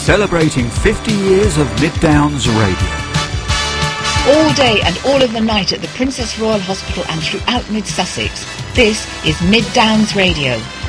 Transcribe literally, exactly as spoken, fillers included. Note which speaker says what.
Speaker 1: celebrating fifty years of Mid Downs Radio.
Speaker 2: All day and all of the night at the Princess Royal Hospital and throughout Mid Sussex. This is Mid Downs Radio.